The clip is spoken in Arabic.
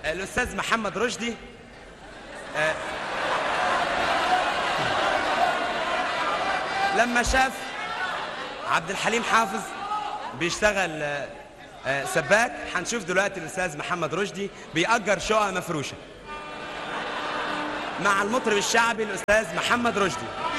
الأستاذ محمد رشدي لما شاف عبد الحليم حافظ بيشتغل سباك، هنشوف دلوقتي الأستاذ محمد رشدي بيأجر شقة مفروشة مع المطرب الشعبي الأستاذ محمد رشدي.